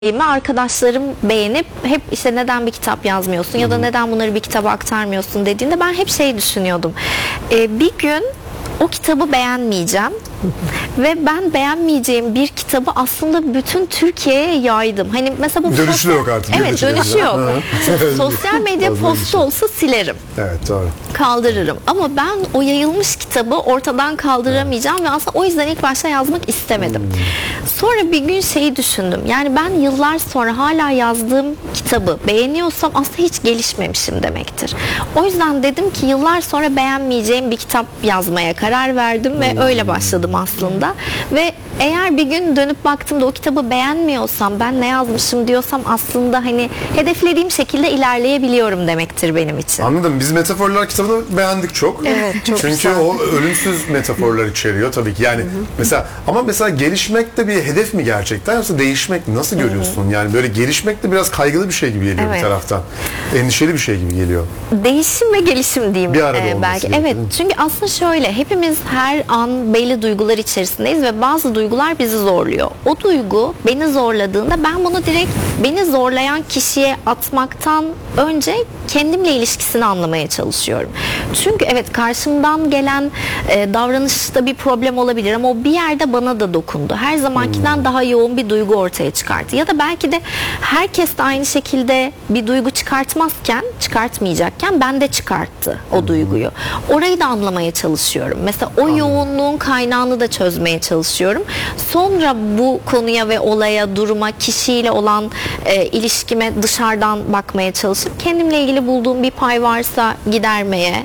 arkadaşlarım beğenip hep işte neden bir kitap yazmıyorsun ya da neden bunları bir kitaba aktarmıyorsun dediğinde ben hep şey düşünüyordum. Bir gün o kitabı beğenmeyeceğim ve ben beğenmeyeceğim bir kitabı aslında bütün Türkiye'ye yaydım. Hani mesela bu dönüşü yok artık. Evet, dönüşü yok. Sosyal medya postu olsa silerim. Evet, doğru. Kaldırırım. Ama ben o yayılmış kitabı ortadan kaldıramayacağım ve aslında o yüzden ilk başta yazmak istemedim. Sonra bir gün şeyi düşündüm. Yani ben yıllar sonra hala yazdığım kitabı beğeniyorsam aslında hiç gelişmemişim demektir. O yüzden dedim ki yıllar sonra beğenmeyeceğim bir kitap yazmaya karar verdim ve öyle başladım aslında. Ve eğer bir gün dönüp baktığımda o kitabı beğenmiyorsam, ben ne yazmışım diyorsam aslında hani hedeflediğim şekilde ilerleyebiliyorum demektir benim için. Anladım. Biz metaforlar kitabını beğendik çok. Evet, çok Çünkü güzel. o ölümsüz metaforlar içeriyor tabii ki. Yani mesela gelişmek de bir hedef mi gerçekten, yoksa değişmek mi? Nasıl görüyorsun? Yani böyle gelişmek de biraz kaygılı bir şey gibi geliyor bir Evet. taraftan. Endişeli bir şey gibi geliyor. Değişim ve gelişim diyeyim Bir arada olması belki. gerekiyor, Evet, değil mi? çünkü aslında şöyle, hepimiz her an belli duygular içerisindeyiz ve bazı duygular bizi zorluyor. O duygu beni zorladığında ben bunu direkt beni zorlayan kişiye atmaktan önce kendimle ilişkisini anlamaya çalışıyorum. Çünkü evet, karşımdan gelen davranışta bir problem olabilir ama o bir yerde bana da dokundu. Her zamankinden daha yoğun bir duygu ortaya çıkarttı. Ya da belki de herkes de aynı şekilde bir duygu çıkartmayacakken ben de çıkarttı o duyguyu. Orayı da anlamaya çalışıyorum. Mesela o yoğunluğun kaynağını da çözmeye çalışıyorum. Sonra bu konuya ve olaya, duruma, kişiyle olan ilişkime dışarıdan bakmaya çalışıp kendimle ilgili bulduğum bir pay varsa gidermeye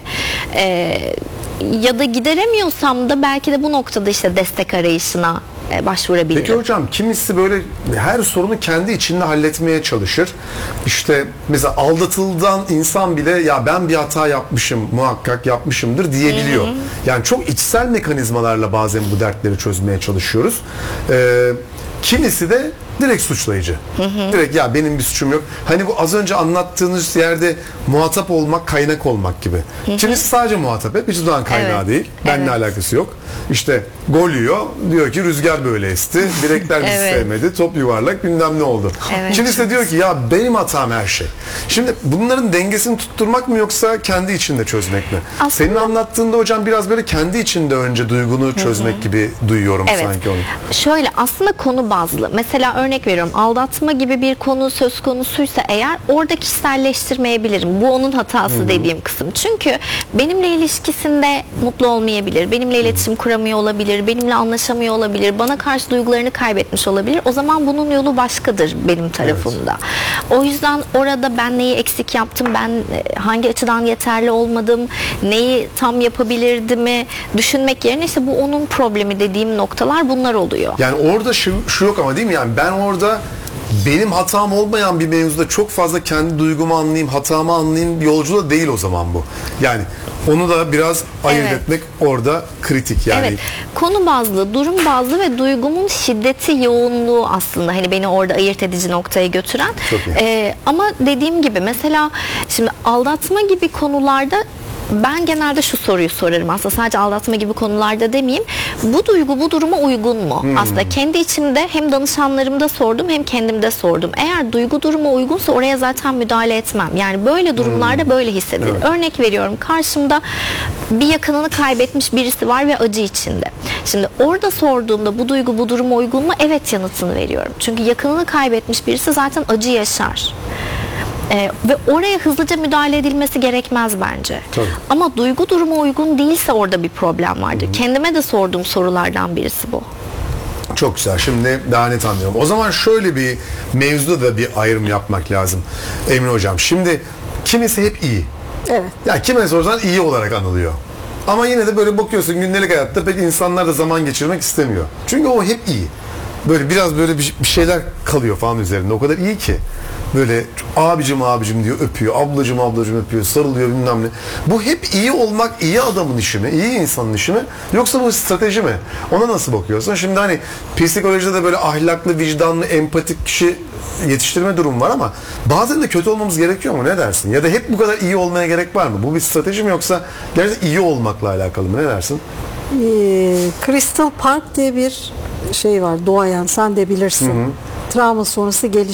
ya da gideremiyorsam da belki de bu noktada işte destek arayışına başvurabilirim. Peki hocam, kimisi böyle her sorunu kendi içinde halletmeye çalışır. İşte mesela aldatıldığın insan bile ya ben bir hata yapmışım, muhakkak yapmışımdır diyebiliyor. Yani çok içsel mekanizmalarla bazen bu dertleri çözmeye çalışıyoruz. Kimisi de direkt suçlayıcı. Direkt ya benim bir suçum yok. Hani bu az önce anlattığınız yerde muhatap olmak, kaynak olmak gibi. Kimisi sadece muhatap, hep hiçbir zaman kaynağı değil. Benimle alakası yok. İşte gol yiyor, diyor ki rüzgar böyle esti, direkler bizi sevmedi, top yuvarlak, bilmem ne oldu. Kimisi de diyor ki ya benim hatam her şey. Şimdi bunların dengesini tutturmak mı, yoksa kendi içinde çözmek mi? Aslında... Senin anlattığında hocam biraz böyle kendi içinde önce duygunu çözmek gibi duyuyorum sanki onu. Şöyle, aslında konu bazlı. Mesela örnek veriyorum, aldatma gibi bir konu söz konusuysa eğer, orada kişiselleştirmeyebilirim. Bu onun hatası dediğim kısım. Çünkü benimle ilişkisinde mutlu olmayabilir, benimle iletişim kuramıyor olabilir, benimle anlaşamıyor olabilir, bana karşı duygularını kaybetmiş olabilir. O zaman bunun yolu başkadır benim tarafımda. O yüzden orada ben neyi eksik yaptım, ben hangi açıdan yeterli olmadım, neyi tam yapabilirdimi düşünmek yerine işte bu onun problemi dediğim noktalar bunlar oluyor. Yani orada şu yok ama, değil mi? Yani ben orada benim hatam olmayan bir mevzuda çok fazla kendi duygumu anlayayım, hatamı anlayayım yolculuğu değil o zaman bu. Yani onu da biraz ayırt etmek orada kritik yani. Evet. Konu bazlı, durum bazlı ve duygumun şiddeti, yoğunluğu aslında hani beni orada ayırt edici noktaya götüren. Ama dediğim gibi mesela şimdi aldatma gibi konularda ben genelde şu soruyu sorarım, aslında sadece aldatma gibi konularda demeyeyim. Bu duygu bu duruma uygun mu? Aslında kendi içimde hem danışanlarımda sordum hem kendimde sordum. Eğer duygu duruma uygunsa oraya zaten müdahale etmem. Yani böyle durumlarda böyle hissedilir. Örnek veriyorum, karşımda bir yakınını kaybetmiş birisi var ve acı içinde. Şimdi orada sorduğumda bu duygu bu duruma uygun mu? Evet yanıtını veriyorum. Çünkü yakınını kaybetmiş birisi zaten acı yaşar. Ve oraya hızlıca müdahale edilmesi gerekmez bence. Tabii. Ama duygu duruma uygun değilse orada bir problem vardır. Kendime de sorduğum sorulardan birisi bu. Çok güzel. Şimdi daha net anlıyorum. O zaman şöyle bir mevzuda da bir ayrım yapmak lazım Emre hocam. Şimdi kimisi hep iyi. Evet. Ya kime sorsan iyi olarak anılıyor. Ama yine de böyle bakıyorsun gündelik hayatta pek insanlar da zaman geçirmek istemiyor. Çünkü o hep iyi. Böyle biraz böyle bir şeyler kalıyor falan üzerinde. O kadar iyi ki. Böyle abicim abicim diyor, öpüyor, ablacım ablacım öpüyor, sarılıyor bilmem ne. Bu hep iyi olmak, iyi adamın işi mi, iyi insanın işi mi, yoksa bu strateji mi? Ona nasıl bakıyorsun? Şimdi hani psikolojide de böyle ahlaklı, vicdanlı, empatik kişi yetiştirme durumu var ama bazen de kötü olmamız gerekiyor mu? Ne dersin? Ya da hep bu kadar iyi olmaya gerek var mı? Bu bir strateji mi, yoksa gerçekten iyi olmakla alakalı mı? Ne dersin? Crystal Park diye bir şey var, duayen, sen de bilirsin. travma sonrası gelişim